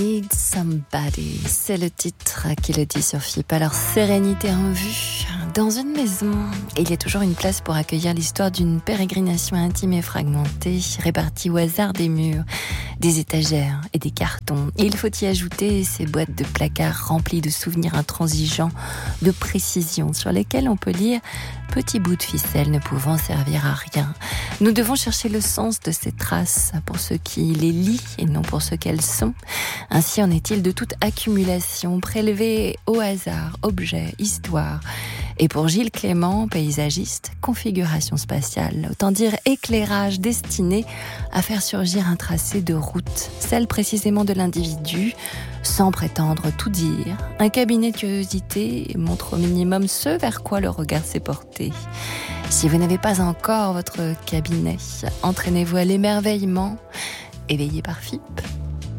Need Somebody, c'est le titre qui le dit sur FIP. Alors, sérénité en vue. Dans une maison, il y a toujours une place pour accueillir l'histoire d'une pérégrination intime et fragmentée, répartie au hasard des murs, des étagères et des cartons. Et il faut y ajouter ces boîtes de placards remplies de souvenirs intransigeants, de précision, sur lesquels on peut lire « Petit bout de ficelle ne pouvant servir à rien ». Nous devons chercher le sens de ces traces pour ceux qui les lient et non pour ce qu'elles sont. Ainsi en est-il de toute accumulation prélevée au hasard, objets, histoire. Et pour Gilles Clément, paysagiste, configuration spatiale, autant dire éclairage destiné à faire surgir un tracé de route, celle précisément de l'individu, sans prétendre tout dire. Un cabinet de curiosité montre au minimum ce vers quoi le regard s'est porté. Si vous n'avez pas encore votre cabinet, entraînez-vous à l'émerveillement, éveillé par FIP.